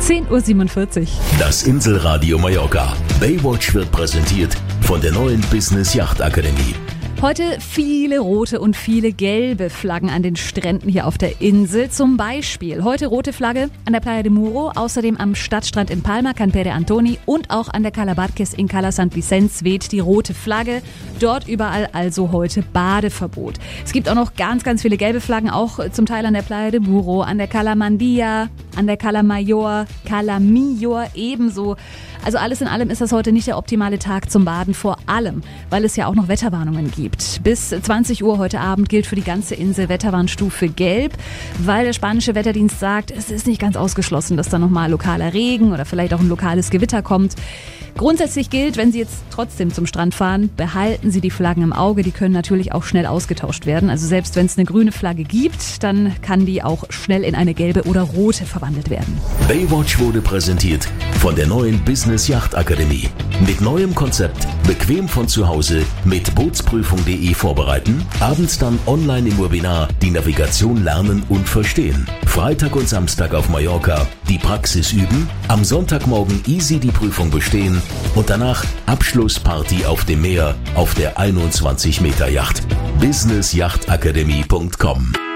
10:47 Uhr. Das Inselradio Mallorca. Baywatch wird präsentiert von der neuen Business Yacht Akademie. Heute viele rote und viele gelbe Flaggen an den Stränden hier auf der Insel. Zum Beispiel heute rote Flagge an der Playa de Muro, außerdem am Stadtstrand in Palma, Can Pere Antoni und auch an der Cala Barques in Cala Sant Vicens weht die rote Flagge. Dort überall also heute Badeverbot. Es gibt auch noch ganz, ganz viele gelbe Flaggen, auch zum Teil an der Playa de Muro, an der Cala Mandia, an der Cala Mayor, Cala Millor ebenso. Also alles in allem ist das heute nicht der optimale Tag zum Baden, vor allem, weil es ja auch noch Wetterwarnungen gibt. Bis 20 Uhr heute Abend gilt für die ganze Insel Wetterwarnstufe Gelb, weil der spanische Wetterdienst sagt, es ist nicht ganz ausgeschlossen, dass da nochmal lokaler Regen oder vielleicht auch ein lokales Gewitter kommt. Grundsätzlich gilt, wenn Sie jetzt trotzdem zum Strand fahren, behalten Sie die Flaggen im Auge. Die können natürlich auch schnell ausgetauscht werden. Also selbst wenn es eine grüne Flagge gibt, dann kann die auch schnell in eine gelbe oder rote verwandelt werden. Baywatch wurde präsentiert von der neuen Business Yacht Akademie. Mit neuem Konzept, bequem von zu Hause, mit Bootsprüfung.de vorbereiten, abends dann online im Webinar die Navigation lernen und verstehen. Freitag und Samstag auf Mallorca die Praxis üben, am Sonntagmorgen easy die Prüfung bestehen und danach Abschlussparty auf dem Meer auf der 21 Meter Yacht. businessyachtakademie.com